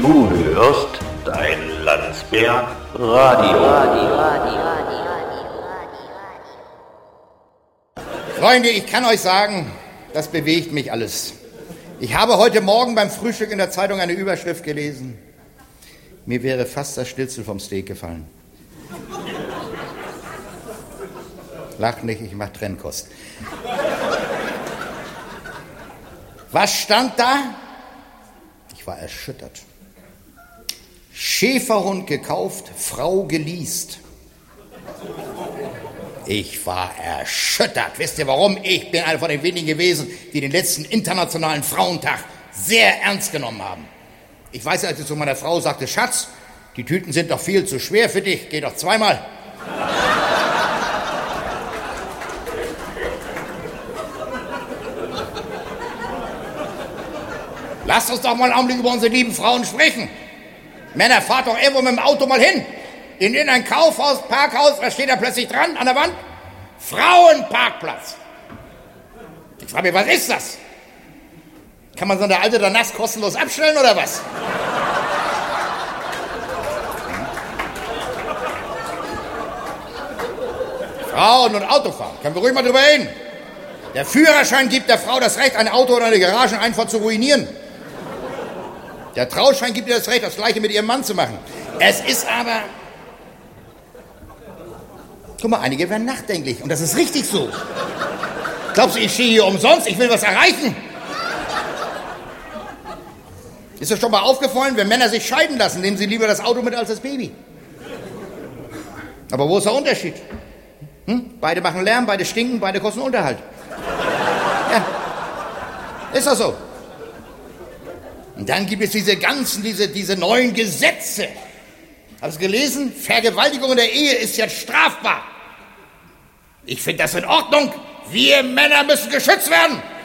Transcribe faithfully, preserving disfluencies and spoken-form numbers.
Du hörst dein Landsberg Radio. Freunde, ich kann euch sagen, das bewegt mich alles. Ich habe heute Morgen beim Frühstück in der Zeitung eine Überschrift gelesen. Mir wäre fast das Schnitzel vom Steak gefallen. Lach nicht, ich mach Trennkost. Was stand da? Ich war erschüttert. Schäferhund gekauft, Frau geleast. Ich war erschüttert. Wisst ihr warum? Ich bin einer von den wenigen gewesen, die den letzten internationalen Frauentag sehr ernst genommen haben. Ich weiß, als ich zu meiner Frau sagte, Schatz, die Tüten sind doch viel zu schwer für dich, geh doch zweimal. Lasst uns doch mal einen Augenblick über unsere lieben Frauen sprechen. Männer, fahrt doch irgendwo mit dem Auto mal hin. In irgendein Kaufhaus, Parkhaus, was steht da plötzlich dran an der Wand? Frauenparkplatz. Ich frage mich, was ist das? Kann man so eine alte da nass kostenlos abstellen oder was? Frauen und Autofahren, können wir ruhig mal drüber reden. Der Führerschein gibt der Frau das Recht, ein Auto oder eine Garageneinfahrt zu ruinieren. Der Trauschein gibt ihr das Recht, das Gleiche mit ihrem Mann zu machen. Es ist aber... Guck mal, einige werden nachdenklich. Und das ist richtig so. Glaubst du, ich stehe hier umsonst? Ich will was erreichen. Ist dir schon mal aufgefallen, wenn Männer sich scheiden lassen, nehmen sie lieber das Auto mit als das Baby. Aber wo ist der Unterschied? Hm? Beide machen Lärm, beide stinken, beide kosten Unterhalt. Ja, ist das so. Und dann gibt es diese ganzen, diese, diese neuen Gesetze. Hast du gelesen? Vergewaltigung in der Ehe ist jetzt strafbar. Ich finde das in Ordnung. Wir Männer müssen geschützt werden.